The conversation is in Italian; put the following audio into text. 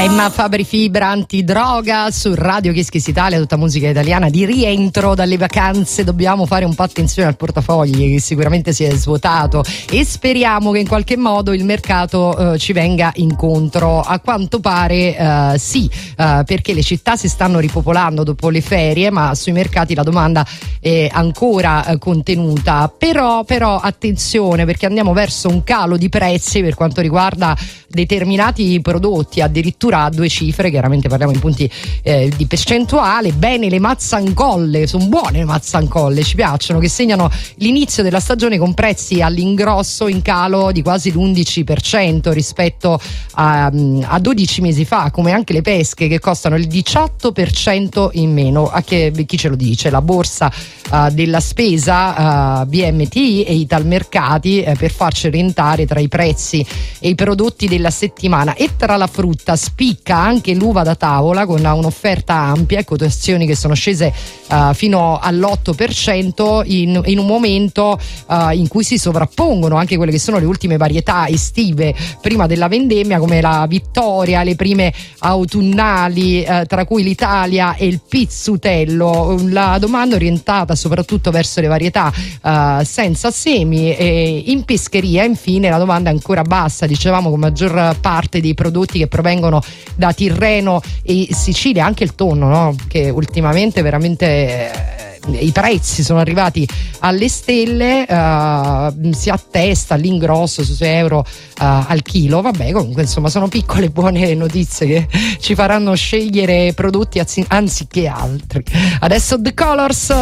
Emma Fabri Fibra, antidroga su Radio Kiss Kiss Italia, tutta musica italiana di rientro dalle vacanze. Dobbiamo fare un po' attenzione al portafogli che sicuramente si è svuotato e speriamo che in qualche modo il mercato ci venga incontro. A quanto pare sì, perché le città si stanno ripopolando dopo le ferie, ma sui mercati la domanda è ancora contenuta. Però attenzione, perché andiamo verso un calo di prezzi per quanto riguarda determinati prodotti, addirittura a 2 cifre, chiaramente parliamo in punti di percentuale. Bene le mazzancolle, sono buone le mazzancolle, ci piacciono, che segnano l'inizio della stagione con prezzi all'ingrosso in calo di quasi l'11% rispetto a 12 mesi fa, come anche le pesche che costano il 18% in meno. A chi ce lo dice? La borsa della spesa BMT e Italmercati per farci orientare tra i prezzi e i prodotti della settimana. E tra la frutta spicca anche l'uva da tavola con un'offerta ampia, quotazioni che sono scese fino all'8% in un momento in cui si sovrappongono anche quelle che sono le ultime varietà estive prima della vendemmia, come la Vittoria, le prime autunnali, tra cui l'Italia e il Pizzutello. La domanda orientata soprattutto verso le varietà senza semi, e in pescheria infine la domanda è ancora bassa, dicevamo, con maggior parte dei prodotti che provengono da Tirreno e Sicilia, anche il tonno, no? Che ultimamente veramente i prezzi sono arrivati alle stelle, si attesta all'ingrosso su 6 euro al chilo. Vabbè, comunque insomma sono piccole buone notizie che ci faranno scegliere prodotti anziché altri. Adesso The Colors.